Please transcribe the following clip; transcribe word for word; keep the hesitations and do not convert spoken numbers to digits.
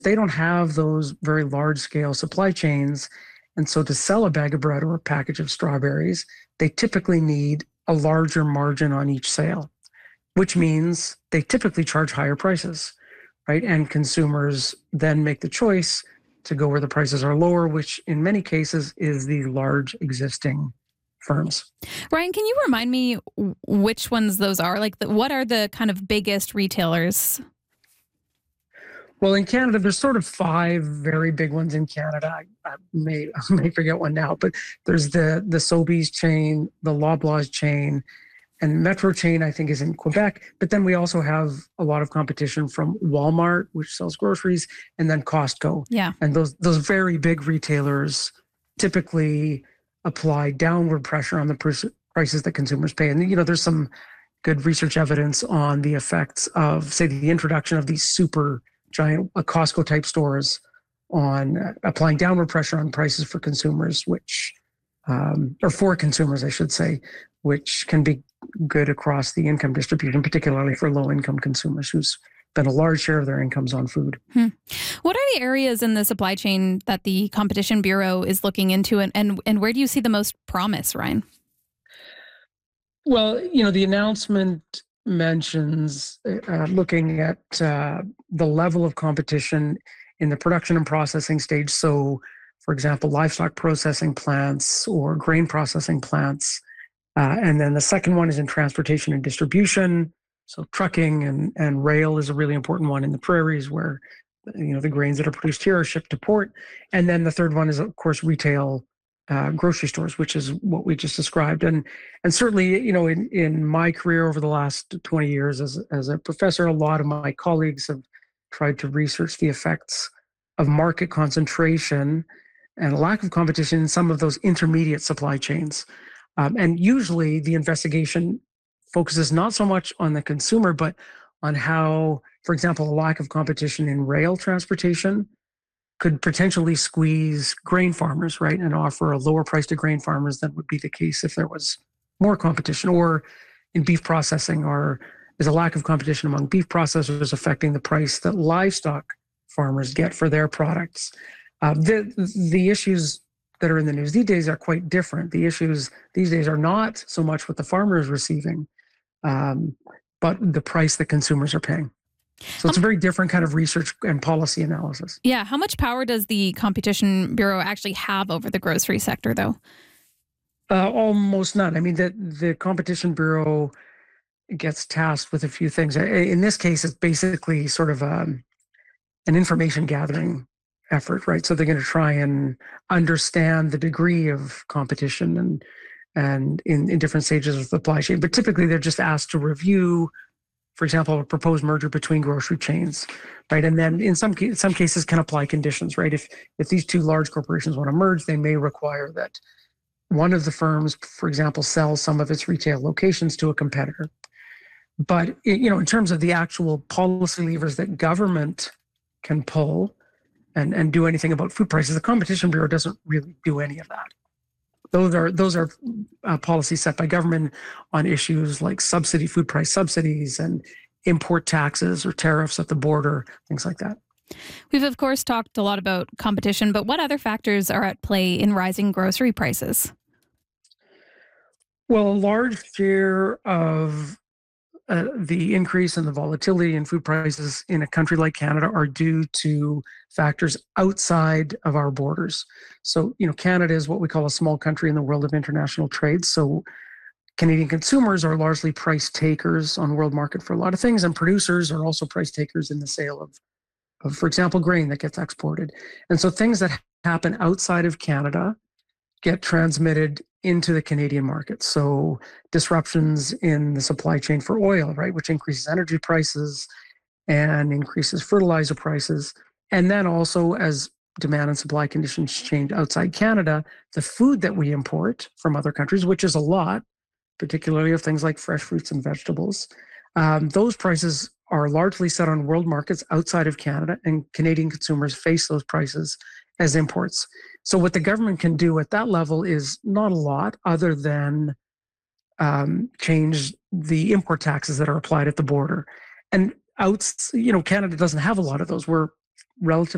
they don't have those very large scale supply chains. And so to sell a bag of bread or a package of strawberries, they typically need a larger margin on each sale, which means they typically charge higher prices, right? And consumers then make the choice to go where the prices are lower, which in many cases is the large existing firms. Ryan, can you remind me which ones those are? Like, the, what are the kind of biggest retailers? Well, in Canada, there's sort of five very big ones in Canada. I, I may I may forget one now, but there's the the Sobeys chain, the Loblaws chain, and Metro chain, I think, is in Quebec. But then we also have a lot of competition from Walmart, which sells groceries, and then Costco. Yeah. And those those very big retailers typically apply downward pressure on the pr- prices that consumers pay. And, you know, there's some good research evidence on the effects of, say, the introduction of these super giant uh, Costco type stores on uh, applying downward pressure on prices for consumers, which, um, or for consumers, I should say, which can be good across the income distribution, particularly for low income consumers who's spend a large share of their incomes on food. Hmm. What are the areas in the supply chain that the Competition Bureau is looking into, and, and, and where do you see the most promise, Ryan? Well, you know, the announcement mentions uh, looking at uh, the level of competition in the production and processing stage. So, for example, livestock processing plants or grain processing plants. Uh, and then the second one is in transportation and distribution. So trucking and, and rail is a really important one in the prairies where, you know, the grains that are produced here are shipped to port. And then the third one is, of course, retail uh, grocery stores, which is what we just described. And and certainly, you know, in, in my career over the last twenty years as, as a professor, a lot of my colleagues have tried to research the effects of market concentration and a lack of competition in some of those intermediate supply chains. Um, and usually the investigation focuses not so much on the consumer, but on how, for example, a lack of competition in rail transportation could potentially squeeze grain farmers, right, and offer a lower price to grain farmers than would be the case if there was more competition. Or in beef processing, or is a lack of competition among beef processors affecting the price that livestock farmers get for their products. Uh, the the issues that are in the news these days are quite different. The issues these days are not so much what the farmer is receiving, um, but the price that consumers are paying. So it's a very different kind of research and policy analysis. Yeah. How much power does the Competition Bureau actually have over the grocery sector, though? Uh, almost none. I mean, the, the Competition Bureau gets tasked with a few things. In this case, it's basically sort of um, an information gathering effort, right? So they're going to try and understand the degree of competition and and in, in different stages of the supply chain. But typically, they're just asked to review, for example, a proposed merger between grocery chains, right? And then in some some cases can apply conditions, right? If if these two large corporations want to merge, they may require that one of the firms, for example, sells some of its retail locations to a competitor. But you know, in terms of the actual policy levers that government can pull and, and do anything about food prices, the Competition Bureau doesn't really do any of that. Those are those are uh, policies set by government on issues like subsidy, food price subsidies, and import taxes or tariffs at the border, things like that. We've, of course, talked a lot about competition, but what other factors are at play in rising grocery prices? Well, a large share of uh, the increase in the volatility in food prices in a country like Canada are due to factors outside of our borders. So, you know, Canada is what we call a small country in the world of international trade. So Canadian consumers are largely price takers on world market for a lot of things, and producers are also price takers in the sale of, of, for example, grain that gets exported. And so things that happen outside of Canada get transmitted into the Canadian market. So disruptions in the supply chain for oil, right, which increases energy prices and increases fertilizer prices. And then also as demand and supply conditions change outside Canada, the food that we import from other countries, which is a lot, particularly of things like fresh fruits and vegetables, um, those prices are largely set on world markets outside of Canada, and Canadian consumers face those prices as imports. So what the government can do at that level is not a lot other than um, change the import taxes that are applied at the border. And out, you know, Canada doesn't have a lot of those. We're relatively